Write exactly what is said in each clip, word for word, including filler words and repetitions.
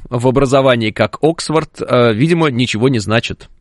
в образовании, как Оксфорд, видимо, ничего не значит.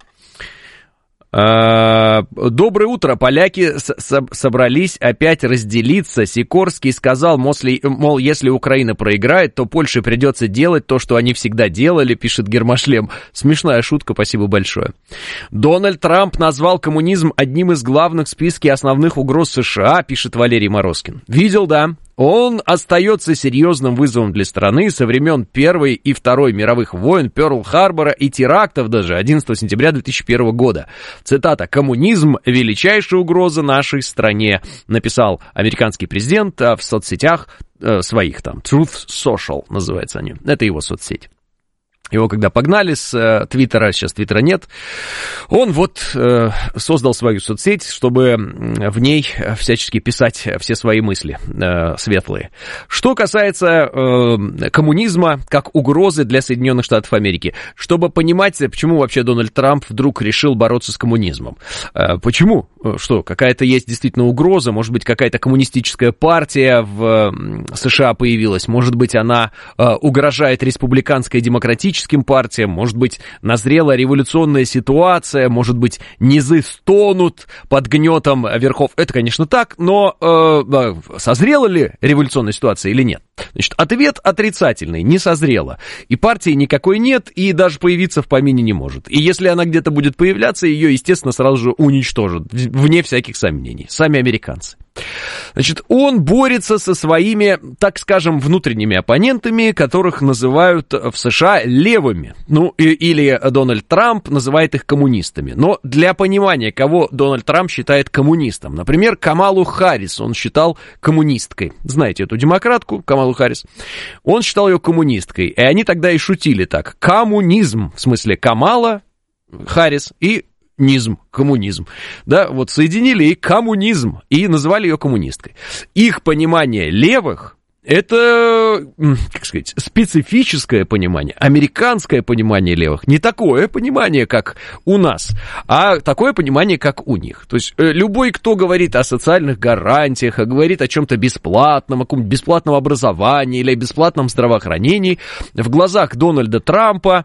Доброе утро. Поляки собрались опять разделиться. Сикорский сказал, мол, если Украина проиграет, то Польше придется делать то, что они всегда делали, пишет Гермошлем. Смешная шутка, спасибо большое. Дональд Трамп назвал коммунизм одним из главных в списке основных угроз США, пишет Валерий Морозкин. Видел, да. Он остается серьезным вызовом для страны со времен Первой и Второй мировых войн, Пёрл-Харбора и терактов даже одиннадцатого сентября две тысячи первого года. Цитата: «Коммунизм – величайшая угроза нашей стране», написал американский президент в соцсетях э, своих, там, Truth Social называются они. Это его соцсеть. Его когда погнали с э, Твиттера, сейчас Твиттера нет, он вот э, создал свою соцсеть, чтобы в ней всячески писать все свои мысли э, светлые. Что касается э, коммунизма как угрозы для Соединенных Штатов Америки, чтобы понимать, почему вообще Дональд Трамп вдруг решил бороться с коммунизмом. Э, почему? Что, какая-то есть действительно угроза, может быть, какая-то коммунистическая партия в э, США появилась, может быть, она э, угрожает республиканской демократической партиям, может быть, назрела революционная ситуация, может быть, низы стонут под гнетом верхов. Это, конечно, так, но э, созрела ли революционная ситуация или нет? Значит, ответ отрицательный, не созрела. И партии никакой нет, и даже появиться в помине не может. И если она где-то будет появляться, ее, естественно, сразу же уничтожат, вне всяких сомнений, сами американцы. Значит, он борется со своими, так скажем, внутренними оппонентами, которых называют в США левыми. Ну, и, или Дональд Трамп называет их коммунистами. Но для понимания, кого Дональд Трамп считает коммунистом. Например, Камалу Харрис он считал коммунисткой. Знаете эту демократку, Камалу Харрис? Он считал ее коммунисткой. И они тогда и шутили так. Коммунизм, в смысле Камала Харрис и низм, коммунизм, да, вот соединили и коммунизм, и называли ее коммунисткой. Их понимание левых — это, как сказать, специфическое понимание, американское понимание левых, не такое понимание, как у нас, а такое понимание, как у них. То есть любой, кто говорит о социальных гарантиях, говорит о чем-то бесплатном, о каком-то бесплатном образовании или о бесплатном здравоохранении, в глазах Дональда Трампа,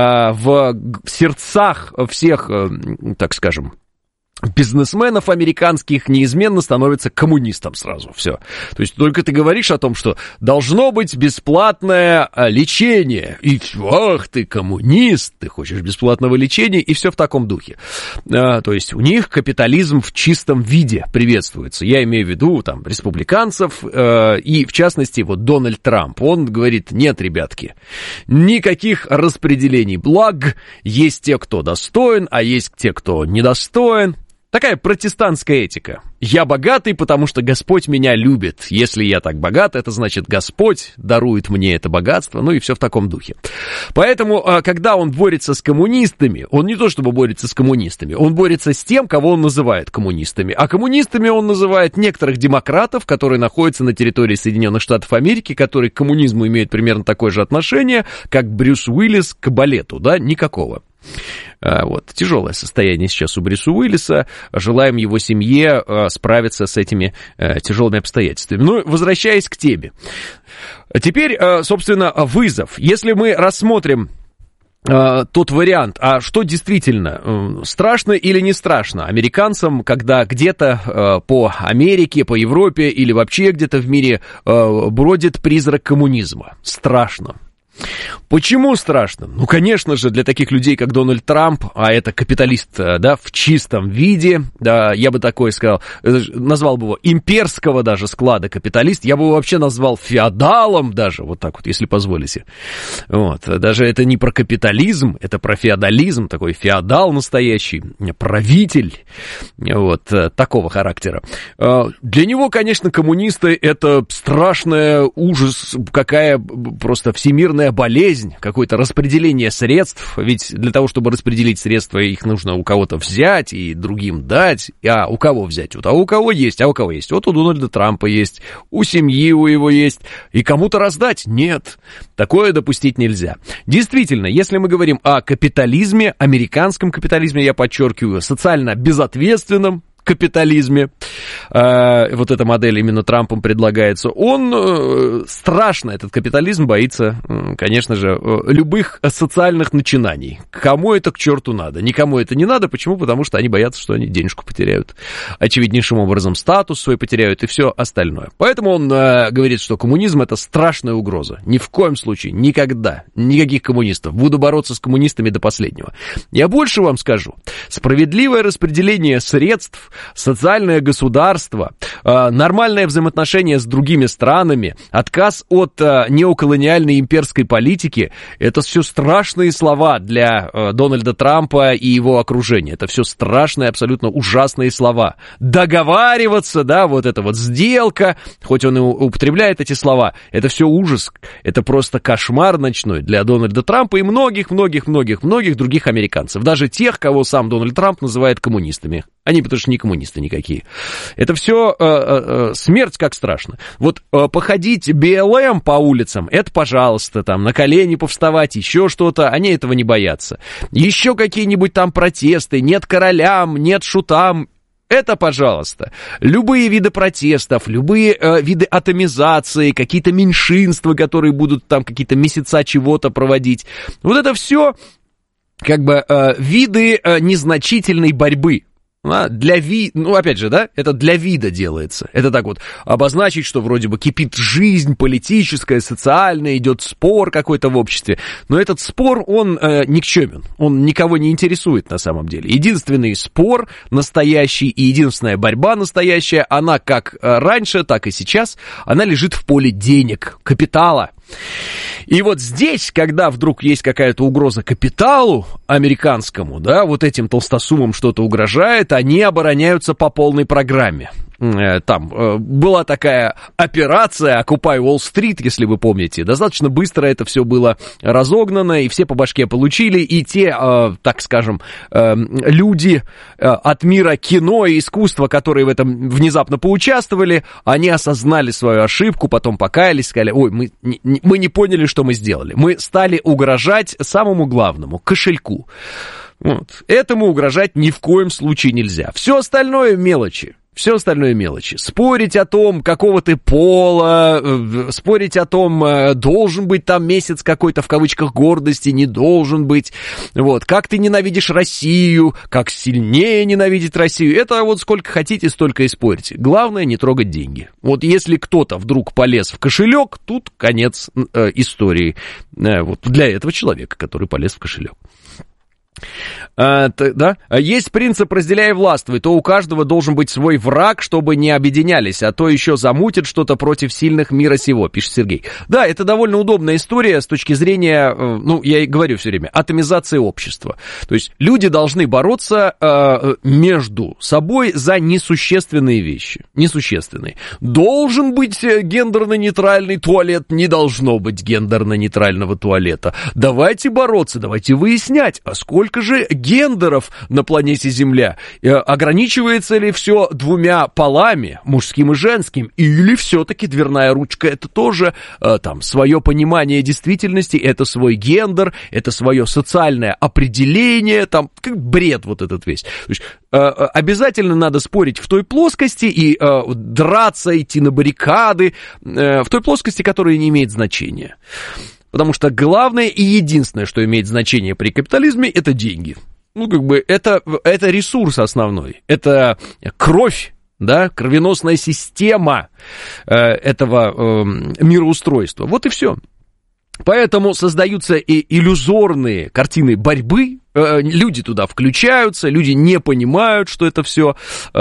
в сердцах всех, так скажем, бизнесменов американских неизменно становится коммунистом сразу, все. То есть только ты говоришь о том, что должно быть бесплатное лечение, и ах, ты коммунист, ты хочешь бесплатного лечения, и все в таком духе. А, то есть у них капитализм в чистом виде приветствуется. Я имею в виду там республиканцев, э, и в частности вот Дональд Трамп. Он говорит: нет, ребятки, никаких распределений благ, есть те, кто достоин, а есть те, кто недостоин. Такая протестантская этика. Я богатый, потому что Господь меня любит. Если я так богат, это значит, Господь дарует мне это богатство, ну и все в таком духе. Поэтому, когда он борется с коммунистами, он не то чтобы борется с коммунистами, он борется с тем, кого он называет коммунистами. А коммунистами он называет некоторых демократов, которые находятся на территории Соединенных Штатов Америки, которые к коммунизму имеют примерно такое же отношение, как Брюс Уиллис к балету, да, никакого. Вот. Тяжелое состояние сейчас у Брюса Уиллиса. Желаем его семье справиться с этими тяжелыми обстоятельствами. Ну, возвращаясь к теме. Теперь, собственно, вызов. Если мы рассмотрим тот вариант, а что действительно, страшно или не страшно американцам, когда где-то по Америке, по Европе или вообще где-то в мире бродит призрак коммунизма? Страшно. Почему страшно? Ну, конечно же, для таких людей, как Дональд Трамп, а это капиталист, да, в чистом виде, да, я бы такое сказал, назвал бы его имперского даже склада капиталист, я бы его вообще назвал феодалом даже, вот так вот, если позволите. Вот, даже это не про капитализм, это про феодализм, такой феодал настоящий, правитель, вот, такого характера. Для него, конечно, коммунисты — это страшная ужас, какая просто всемирная болезнь, какое-то распределение средств, ведь для того, чтобы распределить средства, их нужно у кого-то взять и другим дать, а у кого взять? Вот, а у кого есть, а у кого есть? Вот у Дональда Трампа есть, у семьи у его есть, и кому-то раздать? Нет, такое допустить нельзя. Действительно, если мы говорим о капитализме, американском капитализме, я подчеркиваю, социально безответственном капитализме, э, вот эта модель именно Трампом предлагается, он э, страшно, этот капитализм боится, э, конечно же, э, любых социальных начинаний. Кому это к черту надо? Никому это не надо. Почему? Потому что они боятся, что они денежку потеряют. Очевиднейшим образом статус свой потеряют и все остальное. Поэтому он э, говорит, что коммунизм — это страшная угроза. Ни в коем случае, никогда, никаких коммунистов. Буду бороться с коммунистами до последнего. Я больше вам скажу. Справедливое распределение средств, социальное государство, э, нормальное взаимоотношение с другими странами, отказ от э, неоколониальной имперской политики — это все страшные слова для э, Дональда Трампа и его окружения. Это все страшные, абсолютно ужасные слова. Договариваться, да, вот это вот сделка, хоть он и употребляет эти слова, это все ужас. Это просто кошмар ночной для Дональда Трампа и многих-многих-многих-многих других американцев. Даже тех, кого сам Дональд Трамп называет коммунистами. Они потому что не коммунисты никакие. Это все э, э, смерть как страшно. Вот э, походить би эл эм по улицам, это пожалуйста, там, на колени повставать, еще что-то, они этого не боятся. Еще какие-нибудь там протесты, нет королям, нет шутам, это пожалуйста. Любые виды протестов, любые э, виды атомизации, какие-то меньшинства, которые будут там какие-то месяца чего-то проводить. Вот это все как бы э, виды э, незначительной борьбы. Для ви... Ну, опять же, да, это для вида делается. Это так вот обозначить, что вроде бы кипит жизнь политическая, социальная, идет спор какой-то в обществе. Но этот спор, он э, никчемен, он никого не интересует на самом деле. Единственный спор настоящий и единственная борьба настоящая, она как раньше, так и сейчас, она лежит в поле денег, капитала. И вот здесь, когда вдруг есть какая-то угроза капиталу американскому, да, вот этим толстосумам что-то угрожает, они обороняются по полной программе. Там э, была такая операция «Окупай Уолл-стрит», если вы помните. Достаточно быстро это все было разогнано, и все по башке получили, и те, э, так скажем, э, люди э, от мира кино и искусства, которые в этом внезапно поучаствовали, они осознали свою ошибку, потом покаялись, сказали: ой, мы не, мы не поняли, что мы сделали. Мы стали угрожать самому главному — кошельку. Вот. Этому угрожать ни в коем случае нельзя. Все остальное мелочи. Все остальное мелочи. Спорить о том, какого ты пола, спорить о том, должен быть там месяц какой-то в кавычках гордости, не должен быть. Вот. Как ты ненавидишь Россию, как сильнее ненавидеть Россию. Это вот сколько хотите, столько и спорьте. Главное не трогать деньги. Вот если кто-то вдруг полез в кошелек, тут конец э, истории. Э, вот для этого человека, который полез в кошелек. А, т, да? Есть принцип «разделяй и властвуй», то у каждого должен быть свой враг, чтобы не объединялись, а то еще замутят что-то против сильных мира сего, пишет Сергей. Да, это довольно удобная история с точки зрения, ну, я и говорю все время, атомизации общества. То есть люди должны бороться э, между собой за несущественные вещи. Несущественные. Должен быть гендерно-нейтральный туалет, не должно быть гендерно-нейтрального туалета. Давайте бороться, давайте выяснять, а сколько Сколько же гендеров на планете Земля? Ограничивается ли все двумя полами, мужским и женским? Или все-таки дверная ручка — это тоже там свое понимание действительности, это свой гендер, это свое социальное определение, там как бред вот этот весь. То есть, обязательно надо спорить в той плоскости и драться, идти на баррикады, в той плоскости, которая не имеет значения. Потому что главное и единственное, что имеет значение при капитализме, это деньги. Ну, как бы, это, это ресурс основной, это кровь, да, кровеносная система э, этого э, мироустройства. Вот и все. Поэтому создаются и иллюзорные картины борьбы, люди туда включаются, люди не понимают, что это все,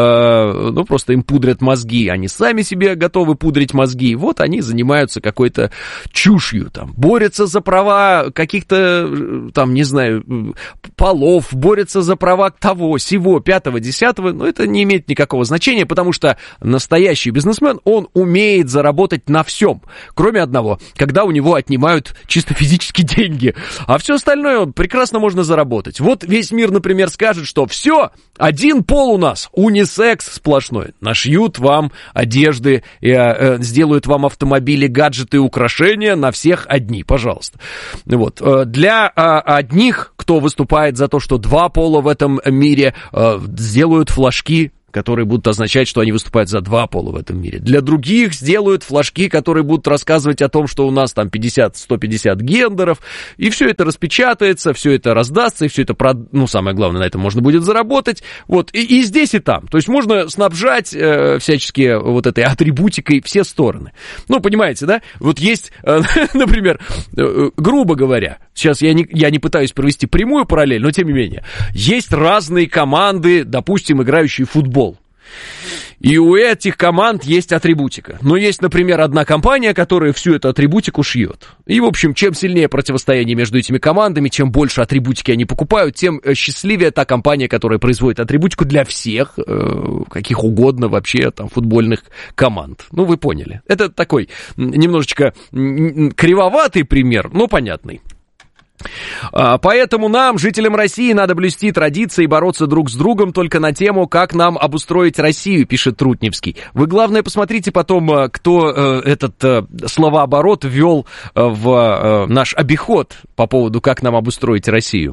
э, ну, просто им пудрят мозги, они сами себе готовы пудрить мозги, вот они занимаются какой-то чушью, там, борются за права каких-то, там, не знаю, полов, борются за права того, сего, пятого, десятого, но это не имеет никакого значения, потому что настоящий бизнесмен, он умеет заработать на всем, кроме одного, когда у него отнимают чисто физически деньги, а все остальное прекрасно можно заработать. Вот весь мир, например, скажет, что все, один пол у нас, унисекс сплошной. Нашьют вам одежды, э, э, сделают вам автомобили, гаджеты, украшения, на всех одни, пожалуйста. Вот. Для э, одних, кто выступает за то, что два пола в этом мире, э, сделают флажки которые будут означать, что они выступают за два пола в этом мире. Для других сделают флажки, которые будут рассказывать о том, что у нас там пятьдесят сто пятьдесят гендеров, и все это распечатается, все это раздастся, и все это, прод... ну, самое главное, на этом можно будет заработать, вот, и, и здесь, и там. То есть можно снабжать э, всячески вот этой атрибутикой все стороны. Ну, понимаете, да? Вот есть, э, например, э, грубо говоря, сейчас я не, я не пытаюсь провести прямую параллель, но тем не менее, есть разные команды, допустим, играющие в футбол. И у этих команд есть атрибутика. Но есть, например, одна компания, которая всю эту атрибутику шьет. И, в общем, чем сильнее противостояние между этими командами, чем больше атрибутики они покупают, тем счастливее та компания, которая производит атрибутику для всех, э, каких угодно вообще там футбольных команд. Ну, вы поняли. Это такой немножечко кривоватый пример, но понятный. Поэтому нам, жителям России, надо блюсти традиции и бороться друг с другом только на тему, как нам обустроить Россию, пишет Трутневский. Вы, главное, посмотрите потом, кто этот словооборот ввел в наш обиход по поводу, как нам обустроить Россию.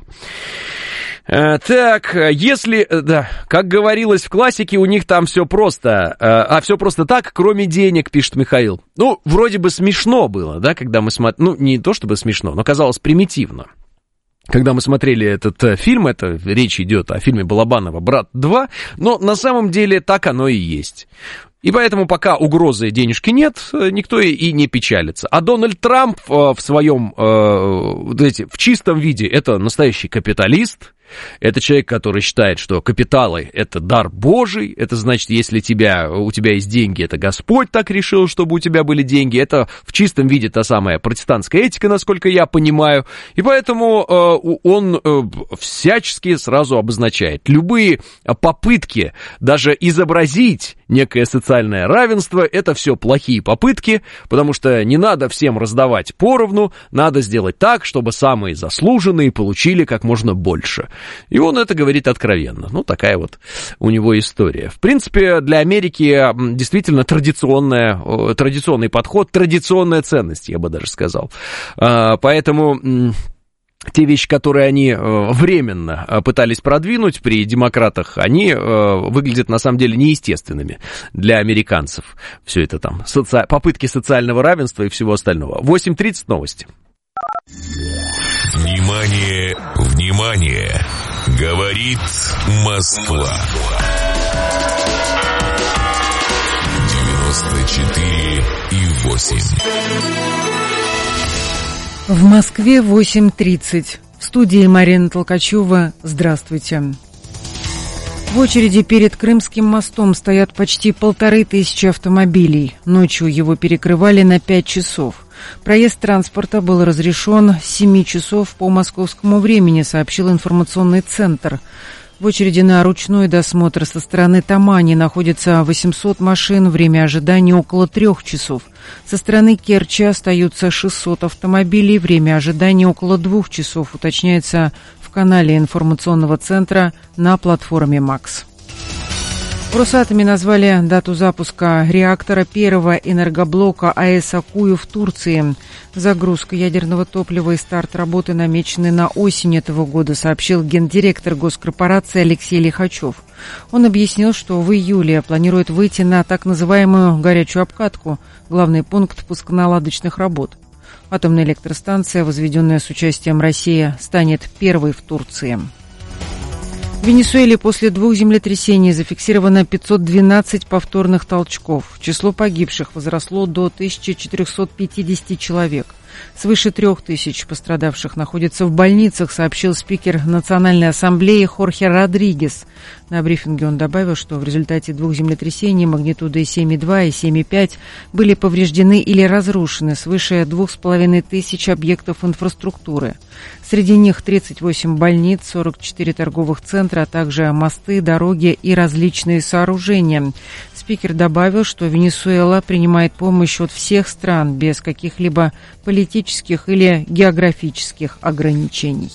Так, если, да, как говорилось в классике, у них там все просто, а все просто так, кроме денег, пишет Михаил. Ну, вроде бы смешно было, да, когда мы смотрели, ну, не то чтобы смешно, но казалось примитивно. Когда мы смотрели этот фильм, это речь идет о фильме Балабанова «Брат два», но на самом деле так оно и есть. И поэтому пока угрозы денежки нет, никто и не печалится. А Дональд Трамп в своем, в чистом виде, это настоящий капиталист. Это человек, который считает, что капиталы — это дар Божий, это значит, если тебя, у тебя есть деньги, это Господь так решил, чтобы у тебя были деньги, это в чистом виде та самая протестантская этика, насколько я понимаю, и поэтому э, он э, всячески сразу обозначает любые попытки даже изобразить некое социальное равенство, это все плохие попытки, потому что не надо всем раздавать поровну, надо сделать так, чтобы самые заслуженные получили как можно больше. И он это говорит откровенно. Ну, такая вот у него история. В принципе, для Америки действительно традиционная, традиционный подход, традиционная ценность, я бы даже сказал. Поэтому те вещи, которые они временно пытались продвинуть при демократах, они выглядят на самом деле неестественными для американцев. Все это там, соци... попытки социального равенства и всего остального. восемь тридцать новости. Внимание, внимание! Говорит Москва. девяносто четыре и восемь. В Москве восемь тридцать. В студии Марина Толкачева. Здравствуйте. В очереди перед Крымским мостом стоят почти полторы тысячи автомобилей. Ночью его перекрывали на пять часов. Проезд транспорта был разрешен с семи часов по московскому времени, сообщил информационный центр. В очереди на ручной досмотр со стороны Тамани находится восемьсот машин, время ожидания около трех часов. Со стороны Керчи остаются шестьсот автомобилей, время ожидания около двух часов, уточняется в канале информационного центра на платформе МАКС. В Росатоме назвали дату запуска реактора первого энергоблока АЭС Акую в Турции. Загрузка ядерного топлива и старт работы намечены на осень этого года, сообщил гендиректор госкорпорации Алексей Лихачев. Он объяснил, что в июле планирует выйти на так называемую горячую обкатку, главный пункт пусконаладочных работ. Атомная электростанция, возведенная с участием России, станет первой в Турции. В Венесуэле после двух землетрясений зафиксировано пятьсот двенадцать повторных толчков. Число погибших возросло до тысяча четыреста пятьдесят человек. Свыше трех тысяч пострадавших находятся в больницах, сообщил спикер Национальной ассамблеи Хорхе Родригес. На брифинге он добавил, что в результате двух землетрясений магнитудой семь и два и семь и пять были повреждены или разрушены свыше двух с половиной тысяч объектов инфраструктуры. Среди них тридцать восемь больниц, сорок четыре торговых центра, а также мосты, дороги и различные сооружения. Спикер добавил, что Венесуэла принимает помощь от всех стран без каких-либо политических или географических ограничений.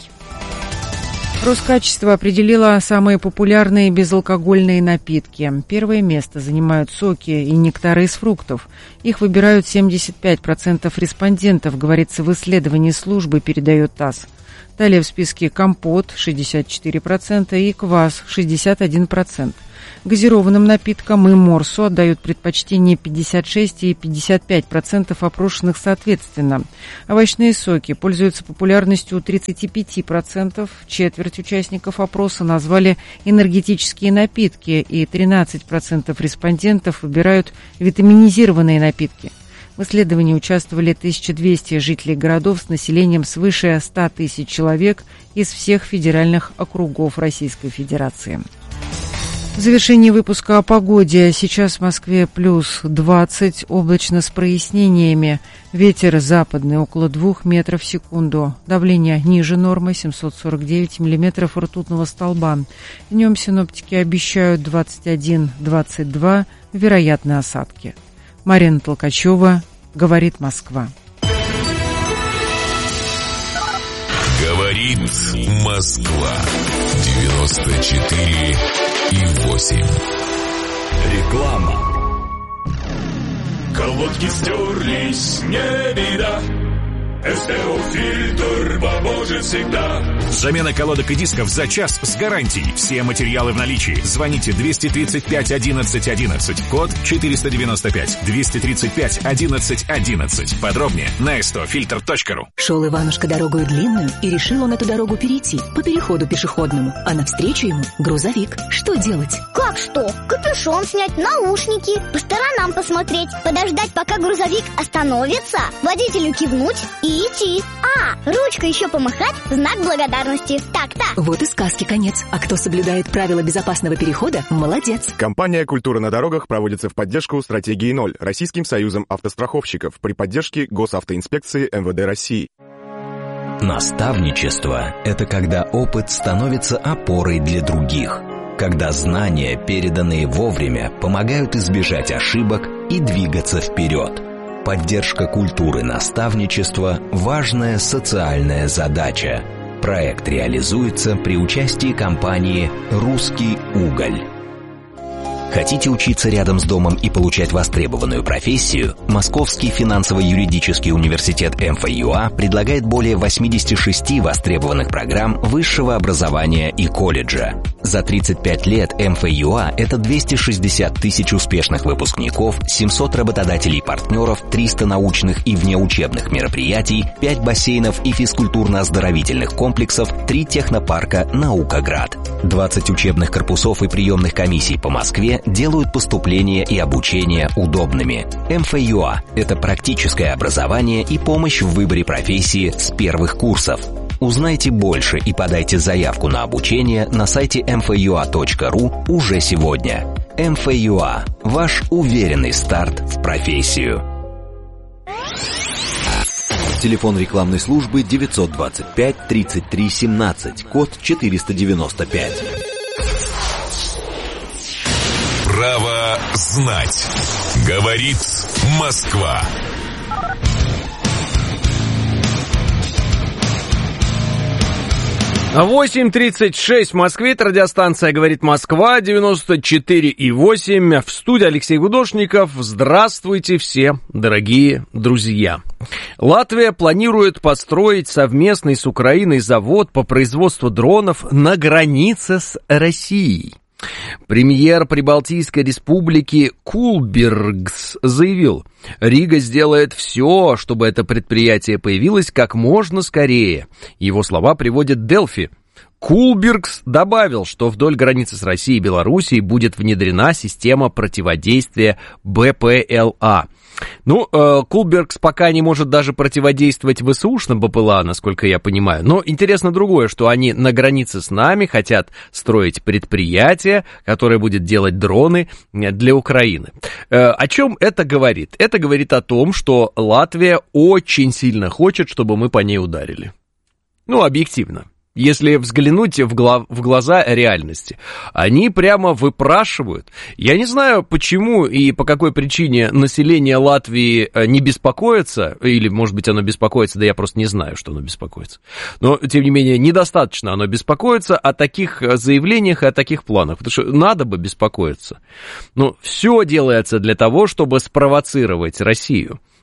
Роскачество определило самые популярные безалкогольные напитки. Первое место занимают соки и нектары из фруктов. Их выбирают семьдесят пять процентов респондентов, говорится в исследовании службы, передает ТАСС. Далее в списке компот шестьдесят четыре процента и квас шестьдесят один процент. Газированным напиткам и морсу отдают предпочтение пятьдесят шесть и пятьдесят пять процентов опрошенных соответственно. Овощные соки пользуются популярностью у тридцать пять процентов. Четверть участников опроса назвали энергетические напитки, и тринадцать процентов респондентов выбирают витаминизированные напитки. В исследовании участвовали тысяча двести жителей городов с населением свыше ста тысяч человек из всех федеральных округов Российской Федерации. В завершении выпуска о погоде. Сейчас в Москве плюс двадцать, облачно с прояснениями. Ветер западный около двух метров в секунду. Давление ниже нормы, семьсот сорок девять миллиметров ртутного столба. Днем синоптики обещают двадцать один - двадцать два, вероятны осадки. Марина Толкачева, «Говорит Москва». Говорит Москва. девяносто четыре и восемь. Реклама. Колодки стерлись, не беда. эс тэ о-фильтр поможет всегда. Замена колодок и дисков за час с гарантией. Все материалы в наличии. Звоните двести тридцать пять одиннадцать одиннадцать, код четыреста девяносто пять, двести тридцать пять одиннадцать одиннадцать. Подробнее на эс тэ о фильтр точка ру. Шел Иванушка дорогою длинную, и решил он эту дорогу перейти по переходу пешеходному. А навстречу ему грузовик. Что делать? Как что? Капюшон снять, наушники, по сторонам посмотреть, подождать, пока грузовик остановится, водителю кивнуть и идти. А, ручкой еще помахать, знак благодарности. Так-то. Вот и сказки конец. А кто соблюдает правила безопасного перехода, молодец. Компания «Культура на дорогах» проводится в поддержку стратегии ноль Российским союзом автостраховщиков при поддержке Госавтоинспекции эм вэ дэ России. Наставничество – это когда опыт становится опорой для других. Когда знания, переданные вовремя, помогают избежать ошибок и двигаться вперед. Поддержка культуры наставничества – важная социальная задача. Проект реализуется при участии компании «Русский уголь». Хотите учиться рядом с домом и получать востребованную профессию? Московский финансово-юридический университет эм эф ю а предлагает более восемьдесят шесть востребованных программ высшего образования и колледжа. За тридцать пять лет эм эф ю а – это двести шестьдесят тысяч успешных выпускников, семьсот работодателей-партнеров, триста научных и внеучебных мероприятий, пять бассейнов и физкультурно-оздоровительных комплексов, три технопарка «Наукоград». двадцать учебных корпусов и приемных комиссий по Москве делают поступление и обучение удобными. эм эф ю а – это практическое образование и помощь в выборе профессии с первых курсов. Узнайте больше и подайте заявку на обучение на сайте эм эф ю а точка ру уже сегодня. эм эф ю а – ваш уверенный старт в профессию. Телефон рекламной службы девятьсот двадцать пять тридцать три семнадцать, код четыреста девяносто пять. Право знать. Говорит Москва. восемь тридцать шесть в Москве, это радиостанция «Говорит Москва», девяносто четыре и восемь. В студии Алексей Гудошников. Здравствуйте все, дорогие друзья. Латвия планирует построить совместный с Украиной завод по производству дронов на границе с Россией. Премьер Прибалтийской республики Кулбергс заявил, Рига сделает все, чтобы это предприятие появилось как можно скорее. Его слова приводит Делфи. Кулбергс добавил, что вдоль границы с Россией и Белоруссией будет внедрена система противодействия бэ пэ эл а. Ну, э, Кулбергс пока не может даже противодействовать ВСУшным бэ пэ эл а, насколько я понимаю. Но интересно другое, что они на границе с нами хотят строить предприятие, которое будет делать дроны для Украины. Э, о чем это говорит? Это говорит о том, что Латвия очень сильно хочет, чтобы мы по ней ударили. Ну, объективно. Если взглянуть в, гла- в глаза реальности, они прямо выпрашивают. Я не знаю, почему и по какой причине население Латвии не беспокоится, или, может быть, оно беспокоится, да я просто не знаю, что оно беспокоится. Но, тем не менее, недостаточно оно беспокоится о таких заявлениях и о таких планах, потому что надо бы беспокоиться. Но все делается для того, чтобы спровоцировать Россию.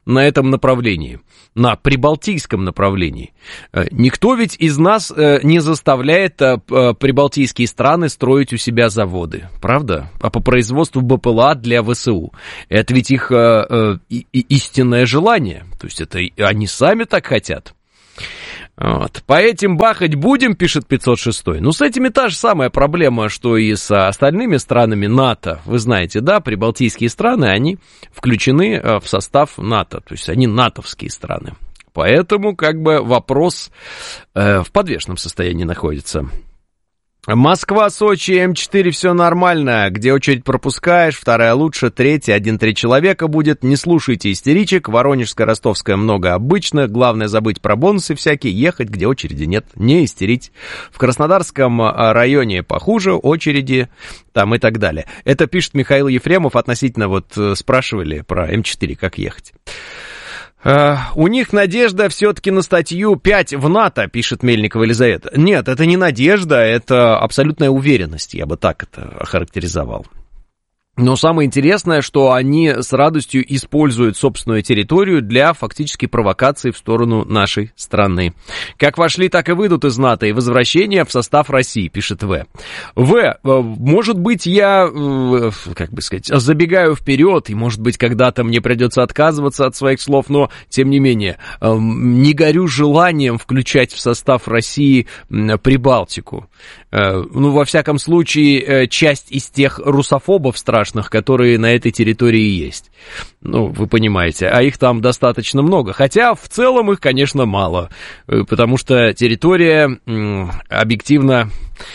на этом направлении, на прибалтийском направлении. Никто ведь из нас не заставляет прибалтийские страны строить у себя заводы, правда? А по производству БПЛА для ВСУ. Это ведь их истинное желание. То есть это они сами так хотят. Вот. По этим бахать будем, пишет пятьсот шестой. Ну, с этими та же самая проблема, что и с остальными странами НАТО. Вы знаете, да, прибалтийские страны, они включены в состав НАТО. То есть они натовские страны. Поэтому, как бы, вопрос э, в подвешенном состоянии находится. Москва, Сочи, эм четыре, все нормально. Где очередь пропускаешь, вторая лучше, третья, один-три человека будет. Не слушайте истеричек. Воронежская, Ростовская много обычно. Главное забыть про бонусы всякие, ехать, где очереди нет, не истерить. В Краснодарском районе похуже, очереди там и так далее. Это пишет Михаил Ефремов относительно, вот спрашивали про эм четыре, как ехать. Uh, у них надежда все-таки на статью пять в НАТО, пишет Мельникова Елизавета. Нет, это не надежда, это абсолютная уверенность, я бы так это охарактеризовал. Но самое интересное, что они с радостью используют собственную территорию для фактически провокации в сторону нашей страны. Как вошли, так и выйдут из НАТО, и возвращение в состав России, пишет В. В, может быть, я, как бы сказать, забегаю вперед, и, может быть, когда-то мне придется отказываться от своих слов, но, тем не менее, не горю желанием включать в состав России Прибалтику. Ну, во всяком случае, часть из тех русофобов страшных, которые на этой территории есть. Ну, вы понимаете, а их там достаточно много. Хотя в целом их, конечно, мало, потому что территория объективно,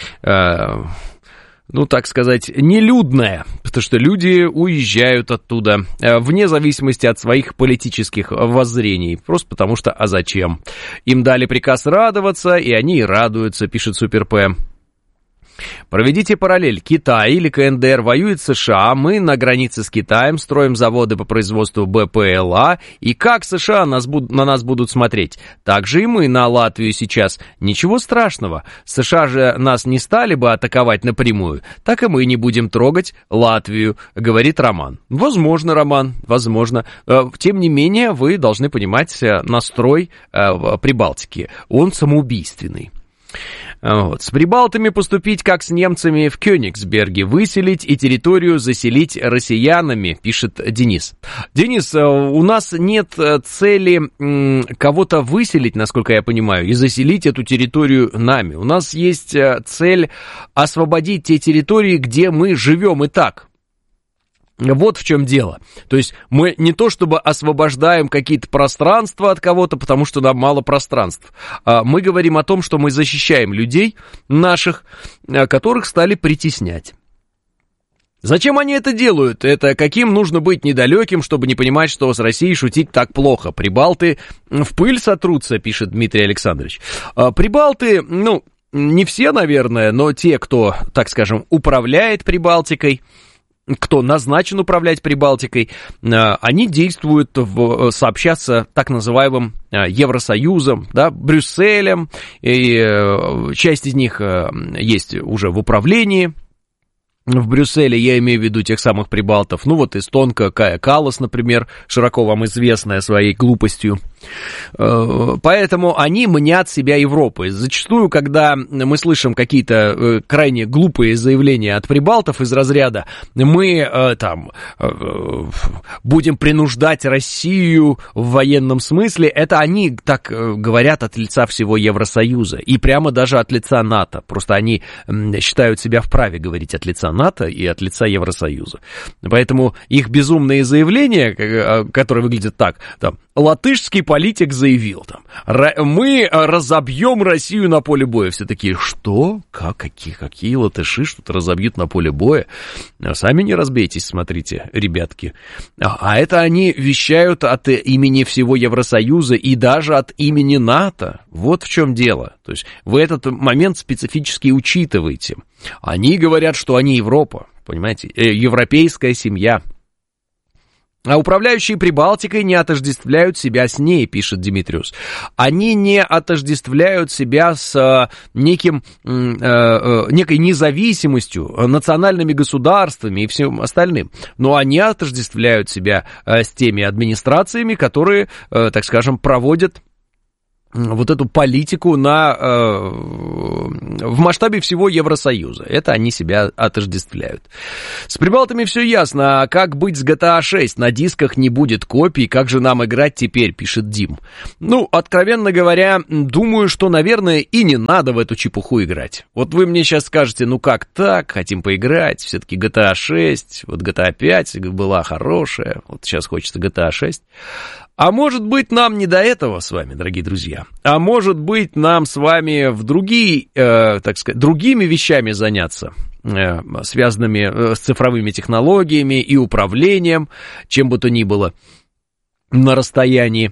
ну, так сказать, нелюдная, потому что люди уезжают оттуда вне зависимости от своих политических воззрений, просто потому что, а зачем? Им дали приказ радоваться, и они и радуются, пишет Супер П. Проведите параллель. Китай или ка эн дэ эр воюет с США, мы на границе с Китаем строим заводы по производству бэ пэ эл а, и как США нас буд- на нас будут смотреть? Так же и мы на Латвию сейчас. Ничего страшного. США же нас не стали бы атаковать напрямую, так и мы не будем трогать Латвию, говорит Роман. Возможно, Роман, возможно. Тем не менее, вы должны понимать настрой Прибалтики. Он самоубийственный. Вот. С прибалтами поступить, как с немцами в Кёнигсберге, выселить и территорию заселить россиянами, пишет Денис. Денис, у нас нет цели кого-то выселить, насколько я понимаю, и заселить эту территорию нами. У нас есть цель освободить те территории, где мы живем и так. Вот в чем дело. То есть мы не то чтобы освобождаем какие-то пространства от кого-то, потому что нам мало пространств. Мы говорим о том, что мы защищаем людей наших, которых стали притеснять. Зачем они это делают? Это каким нужно быть недалеким, чтобы не понимать, что с Россией шутить так плохо? Прибалты в пыль сотрутся, пишет Дмитрий Александрович. Прибалты, ну, не все, наверное, но те, кто, так скажем, управляет Прибалтикой, кто назначен управлять Прибалтикой, они действуют в, сообща с так называемым Евросоюзом, да, Брюсселем, и часть из них есть уже в управлении. В Брюсселе я имею в виду тех самых прибалтов, ну вот эстонка Кая Каллас, например, широко вам известная своей глупостью. Поэтому они мнят себя Европой. Зачастую, когда мы слышим какие-то крайне глупые заявления от прибалтов из разряда «мы там будем принуждать Россию в военном смысле», это они так говорят от лица всего Евросоюза и прямо даже от лица НАТО. Просто они считают себя вправе говорить от лица НАТО и от лица Евросоюза. Поэтому их безумные заявления, которые выглядят так, там, латышский политик заявил, там, мы разобьем Россию на поле боя. Все такие, что? Как? Какие, какие латыши что-то разобьют на поле боя? Сами не разбейтесь, смотрите, ребятки. А это они вещают от имени всего Евросоюза и даже от имени НАТО. Вот в чем дело. То есть вы этот момент специфически учитываете. Они говорят, что они Европа, понимаете, европейская семья. А управляющие Прибалтикой не отождествляют себя с ней, пишет Димитриус. Они не отождествляют себя с э, неким, э, э, некой независимостью, национальными государствами и всем остальным. Но они отождествляют себя э, с теми администрациями, которые, э, так скажем, проводят вот эту политику на, э, в масштабе всего Евросоюза. Это они себя отождествляют. С прибалтами все ясно. А как быть с джи ти эй шесть? На дисках не будет копий. Как же нам играть теперь, пишет Дим. Ну, откровенно говоря, думаю, что, наверное, и не надо в эту чепуху играть. Вот вы мне сейчас скажете, ну как так, хотим поиграть, все-таки джи ти эй шесть, вот джи ти эй пять была хорошая, вот сейчас хочется джи ти эй шесть. А может быть, нам не до этого с вами, дорогие друзья. А может быть, нам с вами в другие, э, так сказать, другими вещами заняться, э, связанными с цифровыми технологиями и управлением, чем бы то ни было, на расстоянии.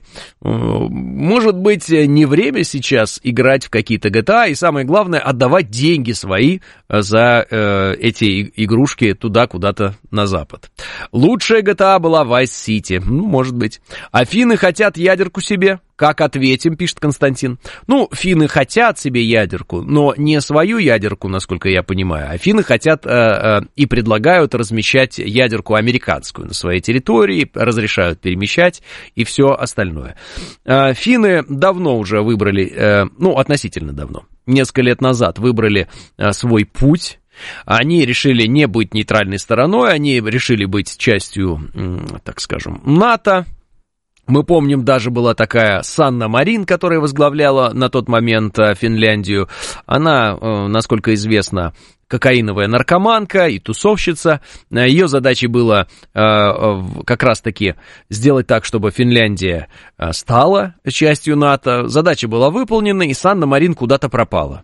Может быть, не время сейчас играть в какие-то джи ти эй, и самое главное, отдавать деньги свои за э, эти игрушки туда, куда-то на запад. Лучшая джи ти эй была Vice City, ну, может быть. А финны хотят ядерку себе? Как ответим, пишет Константин. Ну, финны хотят себе ядерку, но не свою ядерку, насколько я понимаю, а финны хотят э, э, и предлагают размещать ядерку американскую на своей территории, разрешают перемещать и все остальное. Э, финны давно уже выбрали, э, ну, относительно давно, несколько лет назад выбрали э, свой путь. Они решили не быть нейтральной стороной, они решили быть частью, так скажем, НАТО. Мы помним, даже была такая Санна Марин, которая возглавляла на тот момент Финляндию. Она, насколько известно, кокаиновая наркоманка и тусовщица. Ее задачей было как раз-таки сделать так, чтобы Финляндия стала частью НАТО. Задача была выполнена, и Санна Марин куда-то пропала.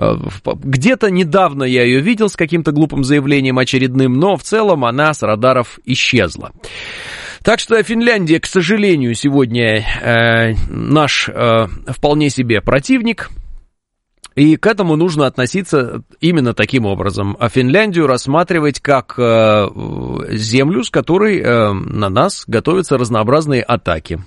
Где-то недавно я ее видел с каким-то глупым заявлением очередным, но в целом она с радаров исчезла. Так что Финляндия, к сожалению, сегодня э, наш э, вполне себе противник, и к этому нужно относиться именно таким образом. А Финляндию рассматривать как э, землю, с которой э, на нас готовятся разнообразные атаки.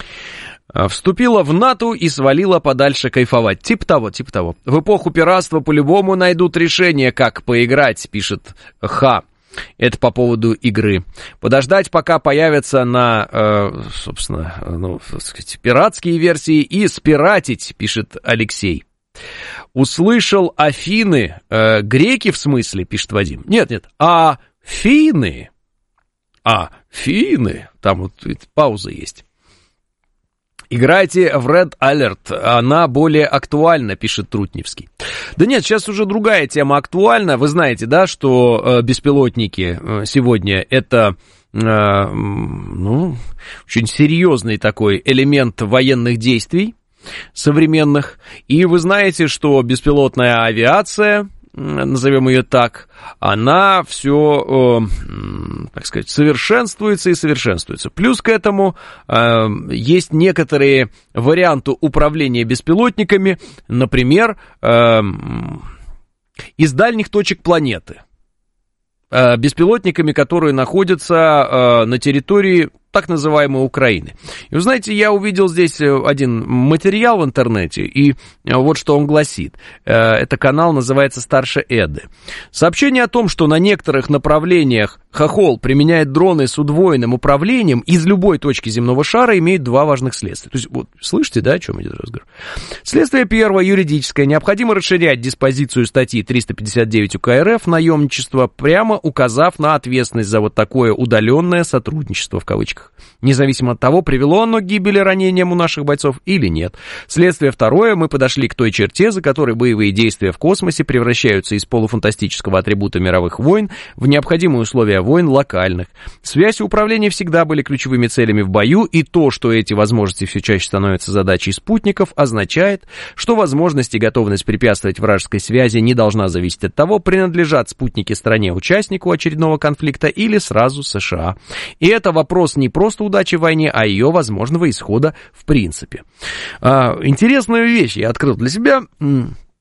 Вступила в НАТО и свалила подальше кайфовать. Типа того, типа того. В эпоху пиратства по-любому найдут решение, как поиграть, пишет Ха. Это по поводу игры. Подождать, пока появятся на, э, собственно, ну, так сказать, пиратские версии, и спиратить, пишет Алексей. Услышал Афины, э, греки в смысле, пишет Вадим. Нет, нет, а финны. А, финны. Там вот пауза есть. Играйте в Red Alert, она более актуальна, пишет Трутневский. Да нет, сейчас уже другая тема актуальна. Вы знаете, да, что э, беспилотники э, сегодня это, э, ну, очень серьезный такой элемент военных действий современных. И вы знаете, что беспилотная авиация, назовем ее так, она все, э, так сказать, совершенствуется и совершенствуется. Плюс к этому э, есть некоторые варианты управления беспилотниками, например, э, из дальних точек планеты. Э, беспилотниками, которые находятся э, на территории так называемой Украины. И вы знаете, я увидел здесь один материал в интернете, и вот что он гласит. Это канал называется «Старше Эды». Сообщение о том, что на некоторых направлениях Хохол применяет дроны с удвоенным управлением из любой точки земного шара, имеет два важных следствия. То есть, вот, слышите, да, о чем идет разговор? Следствие первое, юридическое. Необходимо расширять диспозицию статьи триста пятьдесят девять УК РФ «Наемничество», прямо указав на ответственность за вот такое удаленное сотрудничество, в кавычках. Независимо от того, привело оно к гибели, ранениям у наших бойцов или нет. Следствие второе, мы подошли к той черте, за которой боевые действия в космосе превращаются из полуфантастического атрибута мировых войн в необходимые условия войн локальных. Связь и управление всегда были ключевыми целями в бою, и то, что эти возможности все чаще становятся задачей спутников, означает, что возможность и готовность препятствовать вражеской связи не должна зависеть от того, принадлежат спутники стране-участнику очередного конфликта или сразу США. И это вопрос не просто удачи в войне, а ее возможного исхода в принципе. А, интересную вещь я открыл для себя.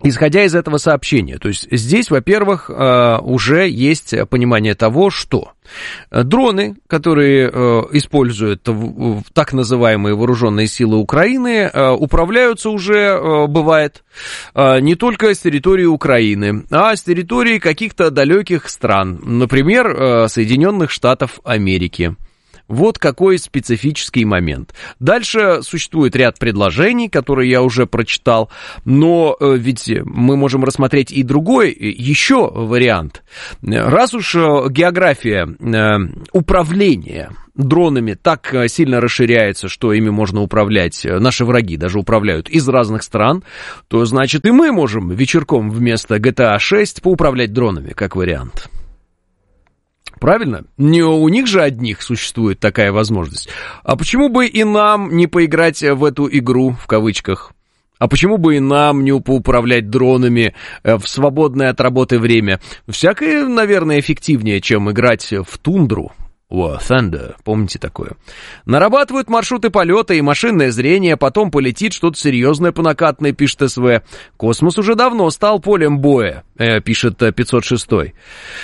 исходя из этого сообщения, то есть здесь, во-первых, уже есть понимание того, что дроны, которые используют так называемые вооруженные силы Украины, управляются уже, бывает, не только с территории Украины, а с территории каких-то далеких стран, например, Соединенных Штатов Америки. Вот какой специфический момент. Дальше существует ряд предложений, которые я уже прочитал, но ведь мы можем рассмотреть и другой, еще вариант. Раз уж география управления дронами так сильно расширяется, что ими можно управлять, наши враги даже управляют из разных стран, то значит и мы можем вечерком вместо джи ти эй шесть поуправлять дронами, как вариант. Правильно? Не у них же одних существует такая возможность. А почему бы и нам не поиграть в эту игру, в кавычках? А почему бы и нам не поуправлять дронами в свободное от работы время? Всякое, наверное, эффективнее, чем играть в тундру. О, Thunder, помните такое? Нарабатывают маршруты полета и машинное зрение, потом полетит что-то серьезное по накатной, пишет СВ. Космос уже давно стал полем боя, э, пишет пятьсот шестой.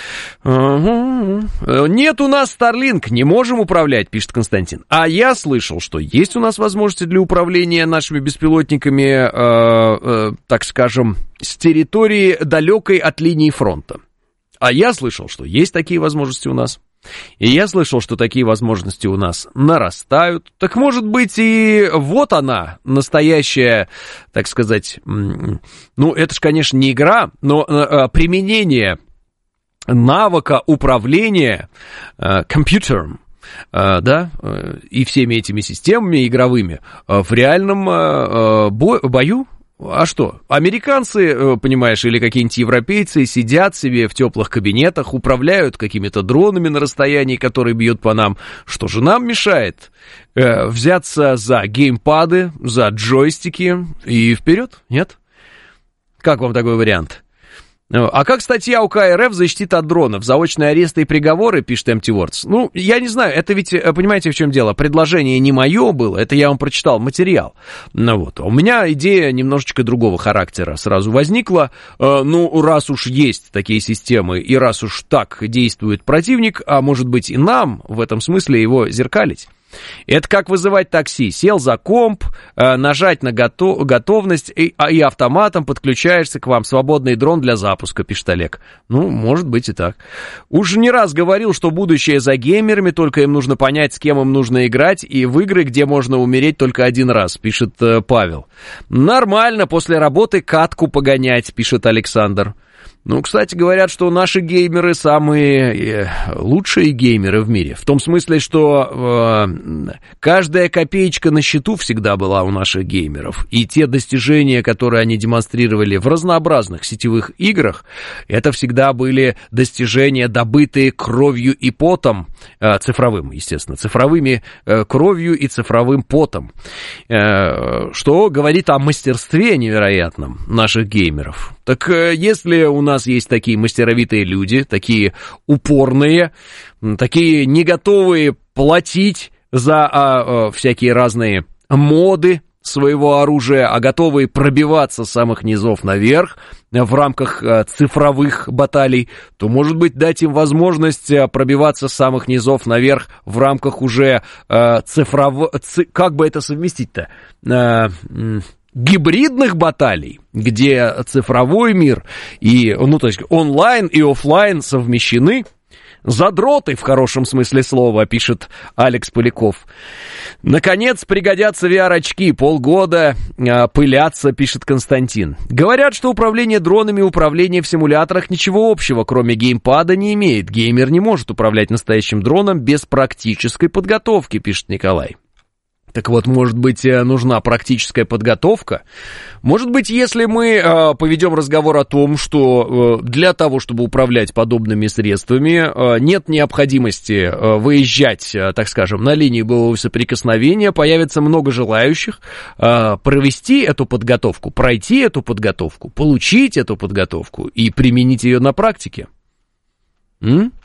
Угу. Нет у нас Starlink, не можем управлять, пишет Константин. А я слышал, что есть у нас возможности для управления нашими беспилотниками, э, э, так скажем, с территории далекой от линии фронта. А я слышал, что есть такие возможности у нас. И я слышал, что такие возможности у нас нарастают. Так может быть и вот она, настоящая, так сказать, ну это ж, конечно, не игра, но применение навыка управления компьютером, да, и всеми этими системами игровыми в реальном бою. А что, американцы, понимаешь, или какие-нибудь европейцы сидят себе в теплых кабинетах, управляют какими-то дронами на расстоянии, которые бьют по нам. Что же нам мешает э, взяться за геймпады, за джойстики и вперед? Нет? Как вам такой вариант? А как статья УК РФ защитит от дронов? Заочные аресты и приговоры, пишет Empty Words. Ну, я не знаю, это ведь, понимаете, в чем дело? Предложение не мое было, это я вам прочитал материал. Ну вот, у меня идея немножечко другого характера сразу возникла. Ну, раз уж есть такие системы, и раз уж так действует противник, а может быть и нам в этом смысле его зеркалить. Это как вызывать такси. Сел за комп, нажать на готов, готовность и, и автоматом подключаешься к вам. Свободный дрон для запуска, пишет Олег. Ну, может быть и так. Уж не раз говорил, что будущее за геймерами, только им нужно понять, с кем им нужно играть, и в игры, где можно умереть только один раз, пишет Павел. Нормально после работы катку погонять, пишет Александр. Ну, кстати, говорят, что наши геймеры самые лучшие геймеры в мире. В том смысле, что э, каждая копеечка на счету всегда была у наших геймеров. И те достижения, которые они демонстрировали в разнообразных сетевых играх, это всегда были достижения, добытые кровью и потом, э, цифровым, естественно, цифровыми э, кровью и цифровым потом. Э, что говорит о мастерстве невероятном наших геймеров. Так э, если у нас есть такие мастеровитые люди, такие упорные, такие не готовые платить за а, а, всякие разные моды своего оружия, а готовые пробиваться с самых низов наверх в рамках а, цифровых баталий, то, может быть, дать им возможность а, пробиваться с самых низов наверх в рамках уже а, цифрового... Ци... Как бы это совместить-то? А, гибридных баталий, где цифровой мир и, ну, то есть онлайн и офлайн совмещены. Задроты, в хорошем смысле слова, пишет Алекс Поляков. Наконец, пригодятся ви ар-очки. Полгода а, пылятся, пишет Константин. Говорят, что управление дронами и управление в симуляторах ничего общего, кроме геймпада, не имеет. Геймер не может управлять настоящим дроном без практической подготовки, пишет Николай. Так вот, может быть, нужна практическая подготовка? Может быть, если мы э, поведем разговор о том, что э, для того, чтобы управлять подобными средствами, э, нет необходимости э, выезжать, э, так скажем, на линии боевого соприкосновения, появится много желающих э, провести эту подготовку, пройти эту подготовку, получить эту подготовку и применить ее на практике. М?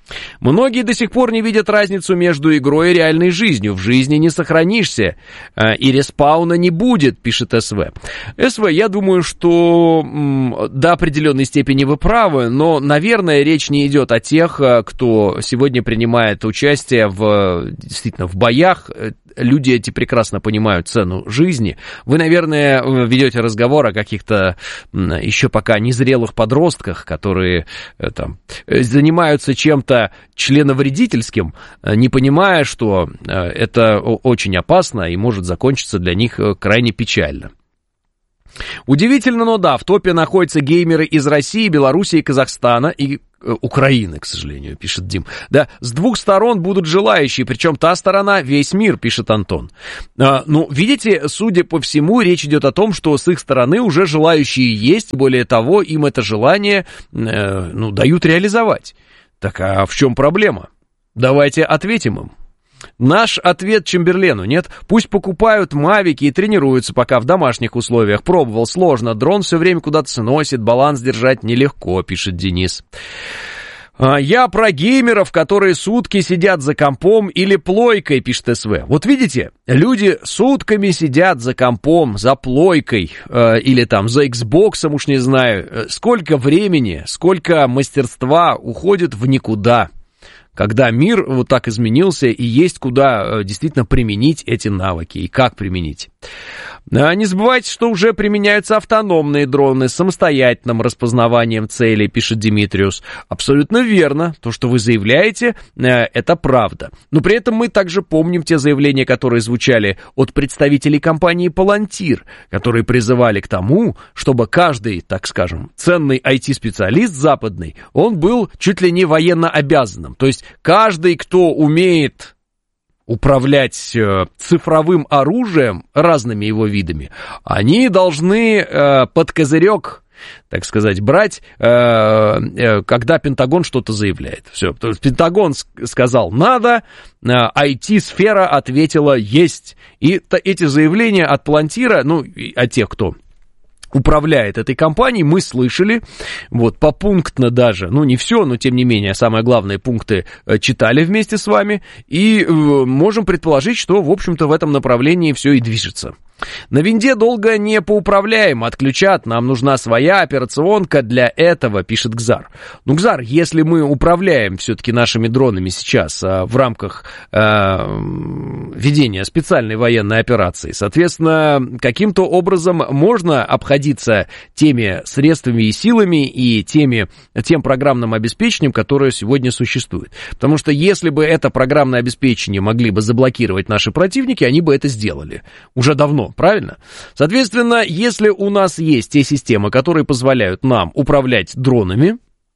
Многие до сих пор не видят разницу между игрой и реальной жизнью. В жизни не сохранишься, и респауна не будет, пишет СВ. СВ, я думаю, что до определенной степени вы правы, но, наверное, речь не идет о тех, кто сегодня принимает участие в, действительно, в боях. Люди эти прекрасно понимают цену жизни. Вы, наверное, ведете разговор о каких-то еще пока незрелых подростках, которые там, занимаются чем-то членовредительским, не понимая, что это очень опасно и может закончиться для них крайне печально. Удивительно, но да, в топе находятся геймеры из России, Белоруссии, Казахстана и Украины, к сожалению, пишет Дим. Да, с двух сторон будут желающие, причем та сторона весь мир, пишет Антон. А, ну, видите, судя по всему, речь идет о том, что с их стороны уже желающие есть, более того, им это желание, э, ну, дают реализовать. Так а в чем проблема? Давайте ответим им. Наш ответ Чемберлену: нет, пусть покупают мавики и тренируются пока в домашних условиях. Пробовал, сложно, дрон все время куда-то сносит, баланс держать нелегко, пишет Денис. Я про геймеров, которые сутки сидят за компом или плойкой, пишет СВ. Вот видите, люди сутками сидят за компом, за плойкой э, или там за Xbox, уж не знаю. Сколько времени, сколько мастерства уходит в никуда, когда мир вот так изменился и есть куда действительно применить эти навыки и как применить. Не забывайте, что уже применяются автономные дроны с самостоятельным распознаванием целей, пишет Димитриус. Абсолютно верно. То, что вы заявляете, это правда. Но при этом мы также помним те заявления, которые звучали от представителей компании Palantir, которые призывали к тому, чтобы каждый, так скажем, ценный ай ти-специалист западный, он был чуть ли не военно обязанным. То есть каждый, кто умеет управлять э, цифровым оружием, разными его видами, они должны э, под козырек, так сказать, брать, э, э, когда Пентагон что-то заявляет. Все, то есть Пентагон сказал «надо», э, ай ти-сфера ответила «есть». И то, эти заявления от Palantir, ну, от тех, кто управляет этой компанией, мы слышали, вот, попунктно даже, ну, не все, но, тем не менее, самые главные пункты читали вместе с вами, и э, можем предположить, что, в общем-то, в этом направлении все и движется. На винде долго не поуправляем, отключат, нам нужна своя операционка для этого, пишет Гзар. Ну, Гзар, если мы управляем все-таки нашими дронами сейчас а, в рамках а, ведения специальной военной операции, соответственно, каким-то образом можно обходиться теми средствами и силами и теми, тем программным обеспечением, которое сегодня существует. Потому что если бы это программное обеспечение могли бы заблокировать наши противники, они бы это сделали уже давно. Правильно? Соответственно, если у нас есть те системы, которые позволяют нам управлять дронами,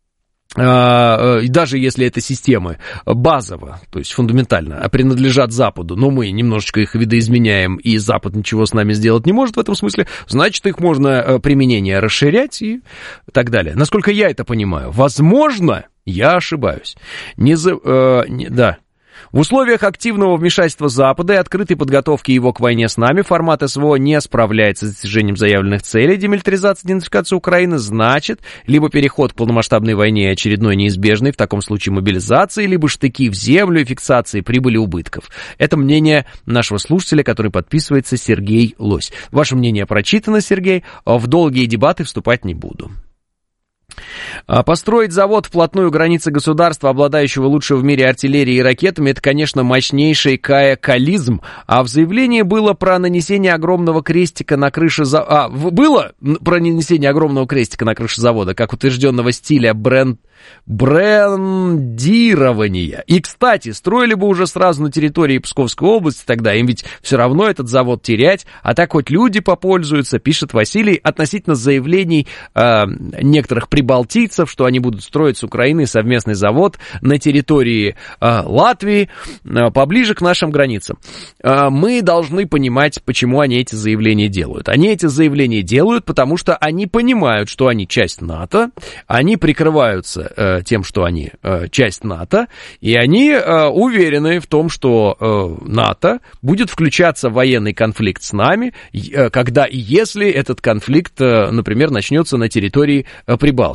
и даже если это системы базово, то есть фундаментально, принадлежат Западу, но мы немножечко их видоизменяем, и Запад ничего с нами сделать не может в этом смысле, значит, их можно применение расширять и так далее. Насколько я это понимаю, возможно, я ошибаюсь. Не за, э, не, да. В условиях активного вмешательства Запада и открытой подготовки его к войне с нами формат СВО не справляется с достижением заявленных целей демилитаризации и денацификации Украины, значит, либо переход к полномасштабной войне очередной неизбежный, в таком случае мобилизации, либо штыки в землю и фиксации прибыли убытков. Это мнение нашего слушателя, который подписывается Сергей Лось. Ваше мнение прочитано, Сергей, в долгие дебаты вступать не буду. Построить завод вплотную к границе государства, обладающего лучшей в мире артиллерией и ракетами, это, конечно, мощнейший каякализм. А в заявлении было про нанесение огромного крестика на крыше завода. А, было про нанесение огромного крестика на крыше завода, как утвержденного стиля бренд... брендирования. И, кстати, строили бы уже сразу на территории Псковской области тогда, им ведь все равно этот завод терять, а так хоть люди попользуются, пишет Василий, относительно заявлений э, некоторых прибалтийцев, что они будут строить с Украиной совместный завод на территории э, Латвии, э, поближе к нашим границам. Э, мы должны понимать, почему они эти заявления делают. Они эти заявления делают, потому что они понимают, что они часть НАТО, они прикрываются тем, что они э, часть НАТО, и они э, уверены в том, что э, НАТО будет включаться в военный конфликт с нами, э, когда и если этот конфликт, э, например, начнется на территории э, Прибалтики.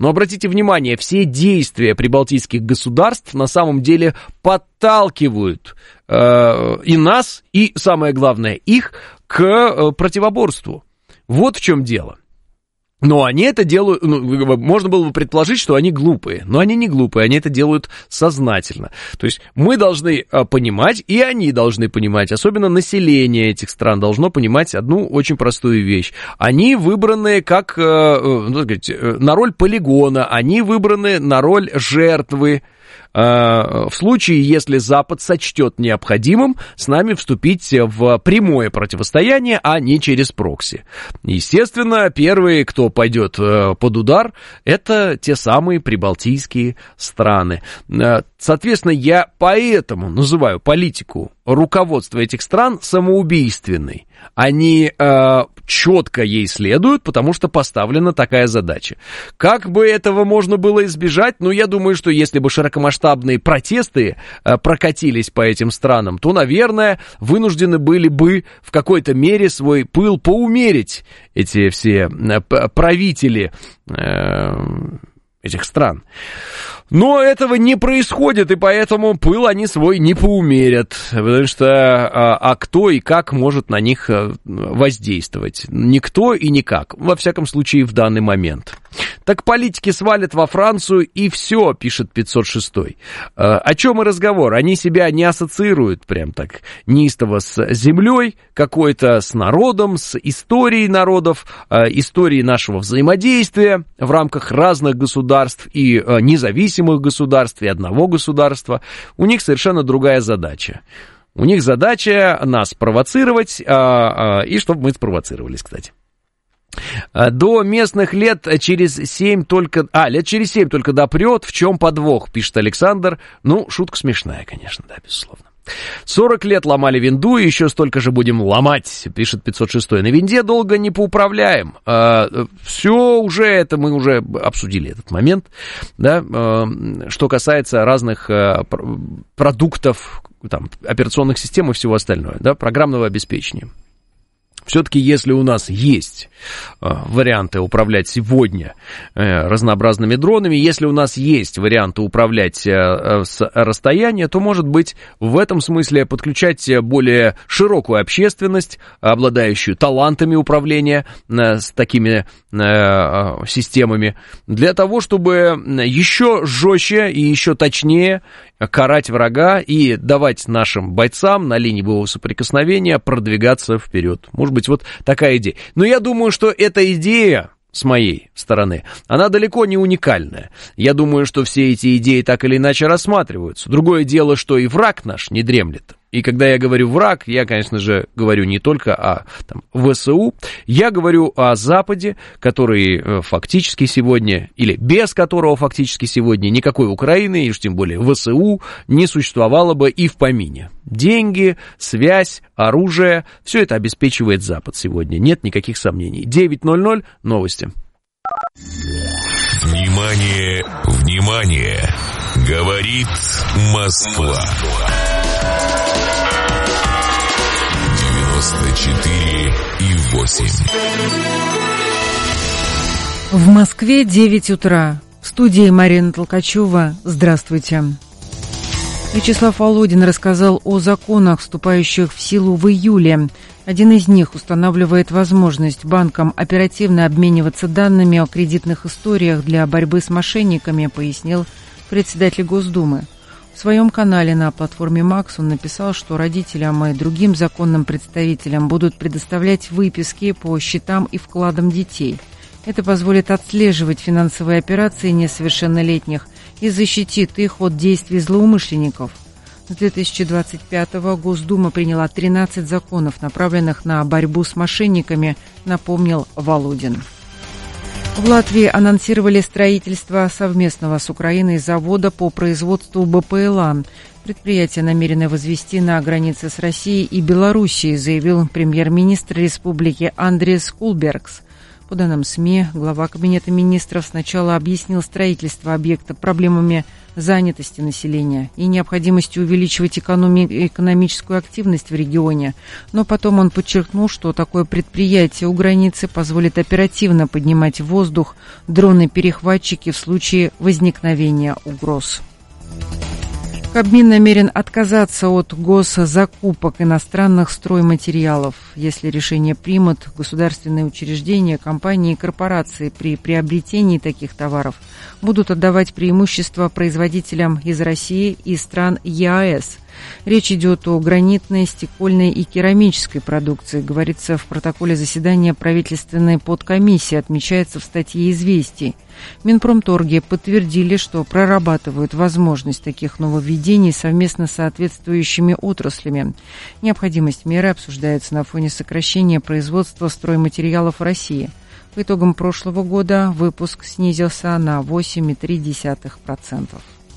Но обратите внимание, все действия прибалтийских государств на самом деле подталкивают э, и нас, и, самое главное, их к э, противоборству. Вот в чем дело. Но они это делают, ну, можно было бы предположить, что они глупые, но они не глупые, они это делают сознательно. То есть мы должны понимать, и они должны понимать, особенно население этих стран должно понимать одну очень простую вещь. Они выбраны как, ну, так сказать, на роль полигона, они выбраны на роль жертвы. В случае, если Запад сочтет необходимым с нами вступить в прямое противостояние, а не через прокси. Естественно, первые, кто пойдет под удар, это те самые прибалтийские страны. Соответственно, я поэтому называю политику руководства этих стран самоубийственной. Они э, четко ей следуют, потому что поставлена такая задача. Как бы этого можно было избежать? Ну, я думаю, что если бы широкомасштабные протесты э, прокатились по этим странам, то, наверное, вынуждены были бы в какой-то мере свой пыл поумерить эти все э, правители э, этих стран. Но этого не происходит, и поэтому пыл они свой не поумерят, потому что а, а кто и как может на них воздействовать? Никто и никак, во всяком случае в данный момент. Так политики свалят во Францию и все, пишет пятьсот шестой. А, о чем и разговор? Они себя не ассоциируют прям так неистово с землей какой-то, с народом, с историей народов, а, историей нашего взаимодействия в рамках разных государств и а, независимых государств и одного государства. У них совершенно другая задача. У них задача нас провоцировать, а, а, и чтобы мы спровоцировались, кстати. До местных лет через семь только... А, лет через семь только допрет. В чем подвох, пишет Александр. Ну, шутка смешная, конечно, да, безусловно. сорок лет ломали винду, и еще столько же будем ломать, пишет пятьсот шестой. На винде долго не поуправляем. А, все уже, это мы уже обсудили этот момент. Да? А, что касается разных а, продуктов, там, операционных систем и всего остального, да, программного обеспечения. Все-таки, если у нас есть э, варианты управлять сегодня э, разнообразными дронами, если у нас есть варианты управлять э, э, с расстояния, то, может быть, в этом смысле подключать более широкую общественность, обладающую талантами управления э, с такими э, системами, для того, чтобы еще жестче и еще точнее карать врага и давать нашим бойцам на линии боевого соприкосновения продвигаться вперед. Может быть, вот такая идея. Но я думаю, что эта идея, с моей стороны, она далеко не уникальная. Я думаю, что все эти идеи так или иначе рассматриваются. Другое дело, что и враг наш не дремлет. И когда я говорю враг, я, конечно же, говорю не только о там, ВСУ, я говорю о Западе, который фактически сегодня, или без которого фактически сегодня никакой Украины, и уж тем более ВСУ, не существовало бы и в помине. Деньги, связь, оружие, все это обеспечивает Запад сегодня, нет никаких сомнений. девять ноль ноль, новости. Внимание, внимание, говорит Москва. девяносто четыре и восемь. В Москве девять утра. В студии Марина Толкачева. Здравствуйте. Вячеслав Володин рассказал о законах, вступающих в силу в июле. Один из них устанавливает возможность банкам оперативно обмениваться данными о кредитных историях для борьбы с мошенниками, пояснил председатель Госдумы. В своем канале на платформе Макс он написал, что родителям и другим законным представителям будут предоставлять выписки по счетам и вкладам детей. Это позволит отслеживать финансовые операции несовершеннолетних и защитит их от действий злоумышленников. С две тысячи двадцать пятого Госдума приняла тринадцать законов, направленных на борьбу с мошенниками, напомнил Володин. В Латвии анонсировали строительство совместного с Украиной завода по производству БПЛА. Предприятие намерено возвести на границе с Россией и Белоруссией, заявил премьер-министр республики Андрес Кулбергс. По данным СМИ, глава Кабинета министров сначала объяснил строительство объекта проблемами занятости населения и необходимости увеличивать экономи- экономическую активность в регионе. Но потом он подчеркнул, что такое предприятие у границы позволит оперативно поднимать в воздух дроны-перехватчики в случае возникновения угроз. Кабмин намерен отказаться от госзакупок иностранных стройматериалов. Если решение примут, государственные учреждения, компании и корпорации при приобретении таких товаров будут отдавать преимущество производителям из России и стран ЕАЭС. Речь идет о гранитной, стекольной и керамической продукции, говорится в протоколе заседания правительственной подкомиссии, отмечается в статье «Известий». Минпромторги подтвердили, что прорабатывают возможность таких нововведений совместно с соответствующими отраслями. Необходимость меры обсуждается на фоне сокращения производства стройматериалов в России. По итогам прошлого года выпуск снизился на восемь целых три десятых процента.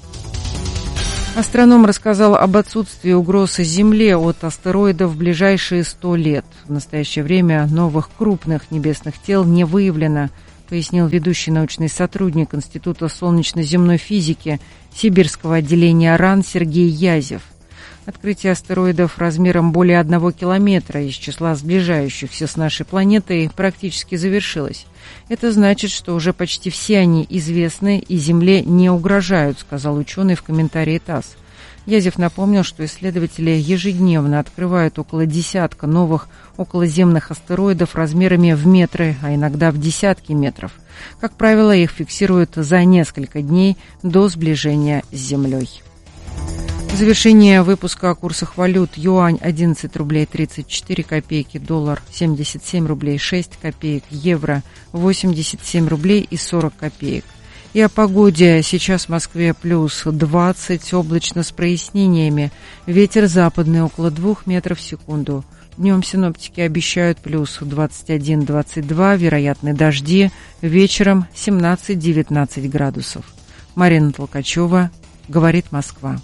Астроном рассказал об отсутствии угрозы Земле от астероидов в ближайшие сто лет. В настоящее время новых крупных небесных тел не выявлено, пояснил ведущий научный сотрудник Института солнечно-земной физики Сибирского отделения РАН Сергей Язев. Открытие астероидов размером более одного километра из числа сближающихся с нашей планетой практически завершилось. Это значит, что уже почти все они известны и Земле не угрожают, сказал ученый в комментарии ТАСС. Язев напомнил, что исследователи ежедневно открывают около десятка новых околоземных астероидов размерами в метры, а иногда в десятки метров. Как правило, их фиксируют за несколько дней до сближения с Землей. Завершение выпуска о курсах валют. Юань одиннадцать рублей тридцать четыре копейки, доллар семьдесят семь рублей шесть копеек, евро восемьдесят семь рублей и сорок копеек. И о погоде. Сейчас в Москве плюс двадцать, облачно с прояснениями. Ветер западный около двух метров в секунду. Днем синоптики обещают плюс двадцать один - двадцать два, вероятны дожди. Вечером семнадцать-девятнадцать градусов. Марина Толкачева, «Говорит Москва».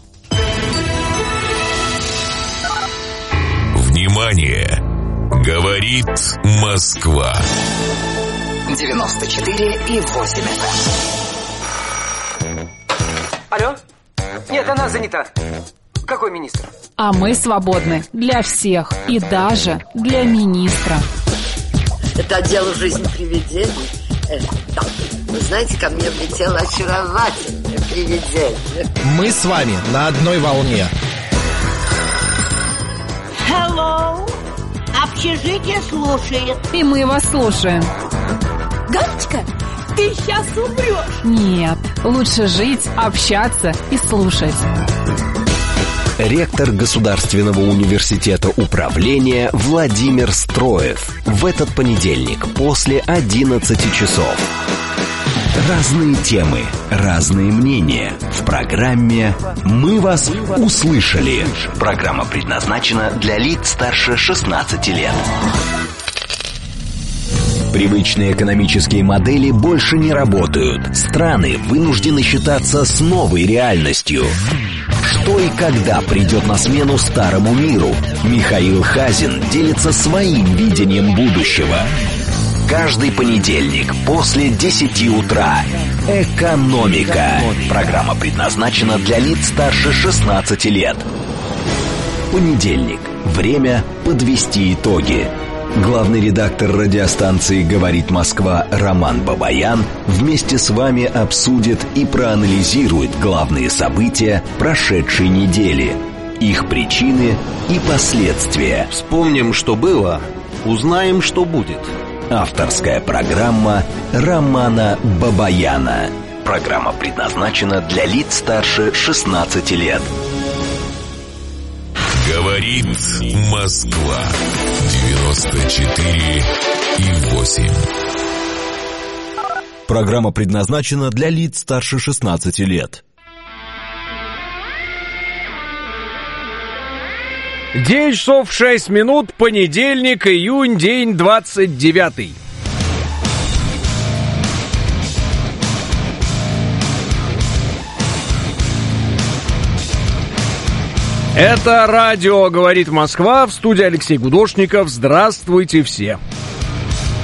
Внимание! Говорит Москва. девяносто четыре и восемь эф эм. Алло? Нет, она занята. Какой министр? А мы свободны для всех и даже для министра. Это дело жизни привидений. Э, да. Вы знаете, ко мне влетело очаровательное привидение. Мы с вами на одной волне. Hello! Общежитие слушает. И мы вас слушаем. Галочка, ты сейчас умрешь. Нет, лучше жить, общаться и слушать. Ректор Государственного университета управления Владимир Строев в этот понедельник после одиннадцати часов. Разные темы, разные мнения. В программе «Мы вас услышали». Программа предназначена для лиц старше шестнадцати лет. Привычные экономические модели больше не работают. Страны вынуждены считаться с новой реальностью. Что и когда придет на смену старому миру? Михаил Хазин делится своим видением будущего. Каждый понедельник после десяти утра. «Экономика». Программа предназначена для лиц старше шестнадцати лет. Понедельник. Время подвести итоги. Главный редактор радиостанции «Говорит Москва» Роман Бабаян вместе с вами обсудит и проанализирует главные события прошедшей недели, их причины и последствия. Вспомним, что было, узнаем, что будет. Авторская программа Романа Бабаяна. Программа предназначена для лиц старше шестнадцати лет. Говорит Москва. девяносто четыре и восемь. Программа предназначена для лиц старше шестнадцати лет. девять часов шесть минут, понедельник, июнь, день двадцать девятый. Это радио «Говорит Москва», в студии Алексей Гудошников. Здравствуйте все.